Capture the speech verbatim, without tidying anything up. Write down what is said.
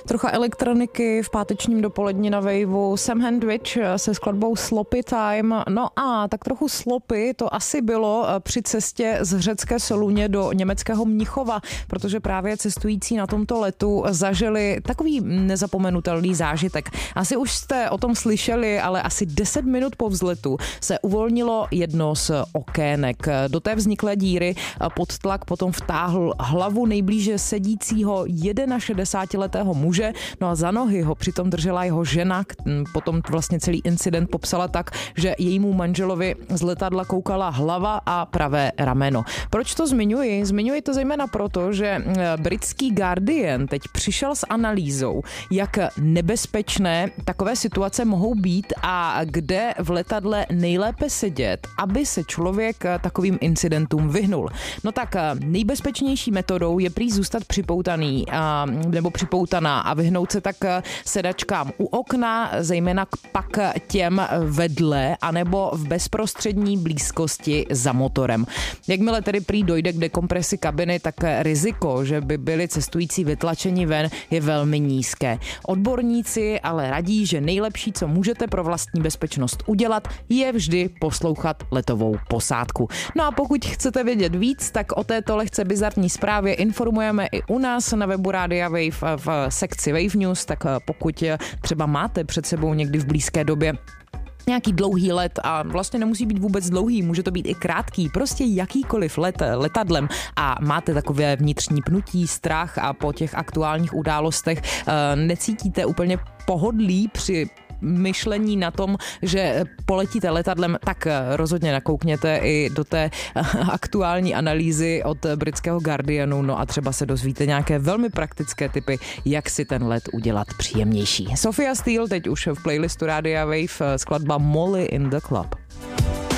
Trocha elektroniky v pátečním dopoledni na Waveu, Sam Hendrich se skladbou Sloppy Time. No a tak trochu sloppy to asi bylo při cestě z řecké Soluně do německého Mnichova, protože právě cestující na tomto letu zažili takový nezapomenutelný zážitek. Asi už jste o tom slyšeli, ale asi deset minut po vzletu se uvolnilo jedno z okének. Do té vzniklé díry pod tlak potom vtáhl hlavu nejblíže sedícího šedesátiletého muže, no a za nohy ho přitom držela jeho žena. Potom vlastně celý incident popsala tak, že jejímu manželovi z letadla koukala hlava a pravé rameno. Proč to zmiňuji? Zmiňuji to zejména proto, že britský Guardian teď přišel s analýzou, jak nebezpečné takové situace mohou být a kde v letadle nejlépe sedět, aby se člověk takovým incidentům vyhnul. No tak nejbezpečnější metodou je prý zůstat připoutaný a, nebo připoutaná a vyhnout se tak sedačkám u okna, zejména pak těm vedle anebo v bezprostřední blízkosti za motorem. Jakmile tedy prý dojde k dekompresi kabiny, tak riziko, že by byli cestující vytlačeni ven, je velmi nízké. Odborníci ale radí, že nejlepší, co můžete pro vlastní bezpečnost udělat, je vždy poslouchat letovou posádku. No a pokud chcete vědět víc, tak o této lehce bizarní zprávě informujeme i u nás na webu Rádia Wave v sekci Wave News, tak pokud třeba máte před sebou někdy v blízké době nějaký dlouhý let a vlastně nemusí být vůbec dlouhý, může to být i krátký, prostě jakýkoliv let letadlem a máte takové vnitřní pnutí, strach a po těch aktuálních událostech necítíte úplně pohodlí při myšlení na tom, že poletíte letadlem, tak rozhodně nakoukněte i do té aktuální analýzy od britského Guardianu, no a třeba se dozvíte nějaké velmi praktické tipy, jak si ten let udělat příjemnější. Sophia Steele teď už v playlistu Rádia Wave, skladba Molly in the Club.